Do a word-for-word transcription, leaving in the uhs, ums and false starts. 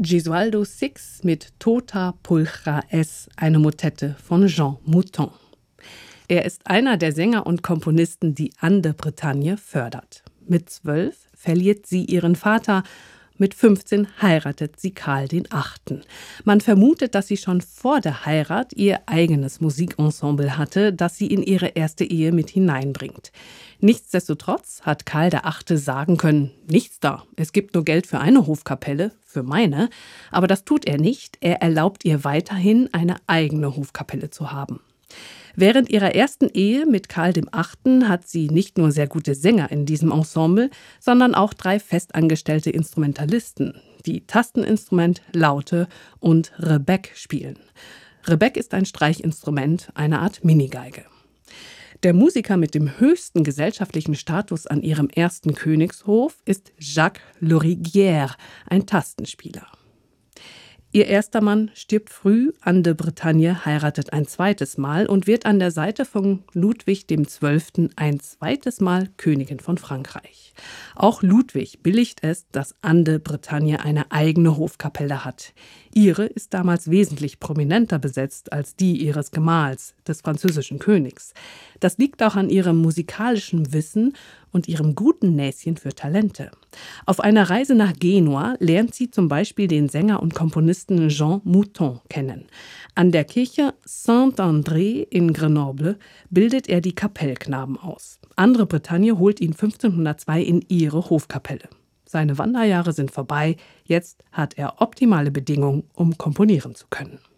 Gesualdo Six mit Tota Pulchra Es, eine Motette von Jean Mouton. Er ist einer der Sänger und Komponisten, die Anne de Bretagne fördert. Mit zwölf verliert sie ihren Vater. Mit fünfzehn heiratet sie Karl den Achten. Man vermutet, dass sie schon vor der Heirat ihr eigenes Musikensemble hatte, das sie in ihre erste Ehe mit hineinbringt. Nichtsdestotrotz hat Karl der Achte sagen können, nichts da, es gibt nur Geld für eine Hofkapelle, für meine, aber das tut er nicht, er erlaubt ihr weiterhin eine eigene Hofkapelle zu haben. Während ihrer ersten Ehe mit Karl dem Achten hat sie nicht nur sehr gute Sänger in diesem Ensemble, sondern auch drei festangestellte Instrumentalisten, die Tasteninstrument, Laute und Rebec spielen. Rebec ist ein Streichinstrument, eine Art Minigeige. Der Musiker mit dem höchsten gesellschaftlichen Status an ihrem ersten Königshof ist Jacques Loriguière, ein Tastenspieler. Ihr erster Mann stirbt früh, Anne de Bretagne heiratet ein zweites Mal und wird an der Seite von Ludwig dem Zwölften ein zweites Mal Königin von Frankreich. Auch Ludwig billigt es, dass Anne de Bretagne eine eigene Hofkapelle hat. Ihre ist damals wesentlich prominenter besetzt als die ihres Gemahls, des französischen Königs. Das liegt auch an ihrem musikalischen Wissen und ihrem guten Näschen für Talente. Auf einer Reise nach Genua lernt sie zum Beispiel den Sänger und Komponisten Jean Mouton kennen. An der Kirche Saint-André in Grenoble bildet er die Kapellknaben aus. Anne de Bretagne holt ihn fünfzehnhundertzwei in ihre Hofkapelle. Seine Wanderjahre sind vorbei, jetzt hat er optimale Bedingungen, um komponieren zu können.